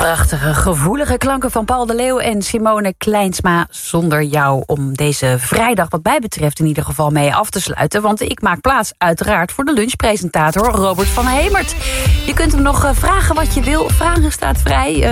Prachtige, gevoelige klanken van Paul de Leeuw en Simone Kleinsma. Zonder jou om deze vrijdag wat mij betreft in ieder geval mee af te sluiten. Want ik maak plaats uiteraard voor de lunchpresentator Robert van Hemert. Je kunt hem nog vragen wat je wil. Vragen staat vrij.